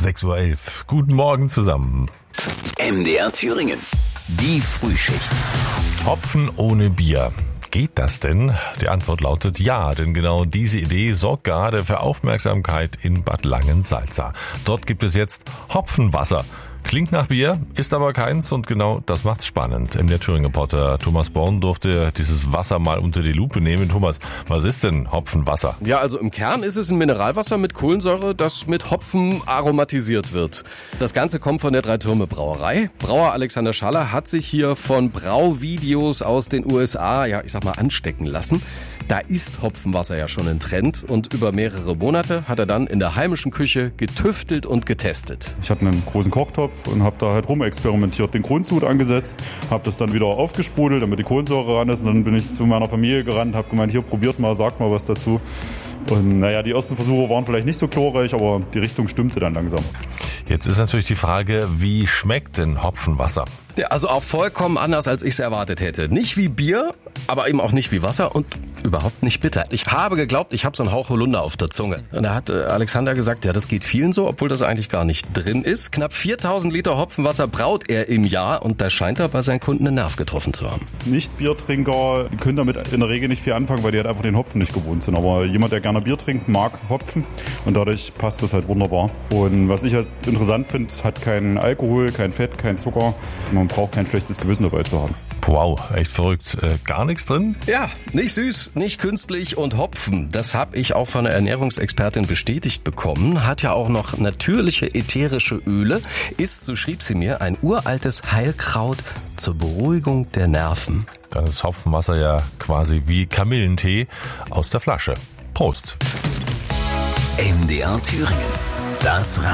6:11 Uhr. Guten Morgen zusammen. MDR Thüringen. Die Frühschicht. Hopfen ohne Bier. Geht das denn? Die Antwort lautet ja, denn genau diese Idee sorgt gerade für Aufmerksamkeit in Bad Langensalza. Dort gibt es jetzt Hopfenwasser. Klingt nach Bier, ist aber keins und genau das macht's spannend. MDR Thüringen-Reporter Thomas Born durfte dieses Wasser mal unter die Lupe nehmen. Thomas, was ist denn Hopfenwasser? Ja, also im Kern ist es ein Mineralwasser mit Kohlensäure, das mit Hopfen aromatisiert wird. Das Ganze kommt von der Drei-Türme-Brauerei. Brauer Alexander Schaller hat sich hier von Brauvideos aus den USA, anstecken lassen. Da ist Hopfenwasser ja schon ein Trend und über mehrere Monate hat er dann in der heimischen Küche getüftelt und getestet. Ich hatte einen großen Kochtopf und habe da halt rumexperimentiert, den Grundsud angesetzt, habe das dann wieder aufgesprudelt, damit die Kohlensäure ran ist und dann bin ich zu meiner Familie gerannt, habe gemeint, hier probiert mal, sagt mal was dazu. Und die ersten Versuche waren vielleicht nicht so glorreich, aber die Richtung stimmte dann langsam. Jetzt ist natürlich die Frage, wie schmeckt denn Hopfenwasser? Ja, also auch vollkommen anders, als ich es erwartet hätte. Nicht wie Bier, aber eben auch nicht wie Wasser und überhaupt nicht bitter. Ich habe geglaubt, ich habe so einen Hauch Holunder auf der Zunge. Und da hat Alexander gesagt, ja, das geht vielen so, obwohl das eigentlich gar nicht drin ist. Knapp 4000 Liter Hopfenwasser braut er im Jahr und da scheint er bei seinen Kunden einen Nerv getroffen zu haben. Nicht-Biertrinker können damit in der Regel nicht viel anfangen, weil die halt einfach den Hopfen nicht gewohnt sind. Aber jemand, der gerne Bier trinkt, mag Hopfen und dadurch passt das halt wunderbar. Und was ich halt interessant finde, hat keinen Alkohol, kein Fett, kein Zucker. Man braucht kein schlechtes Gewissen dabei zu haben. Wow, echt verrückt. Gar nichts drin? Ja, nicht süß, nicht künstlich und Hopfen. Das habe ich auch von einer Ernährungsexpertin bestätigt bekommen. Hat ja auch noch natürliche ätherische Öle. Ist, so schrieb sie mir, ein uraltes Heilkraut zur Beruhigung der Nerven. Dann ist Hopfenwasser ja quasi wie Kamillentee aus der Flasche. Prost. MDR Thüringen. Das